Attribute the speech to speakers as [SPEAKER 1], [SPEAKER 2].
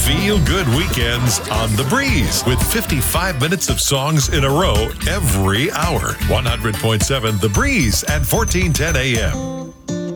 [SPEAKER 1] feel-good weekends on The Breeze with 55 minutes of songs in a row every hour. 100.7 The Breeze at 1410 a.m.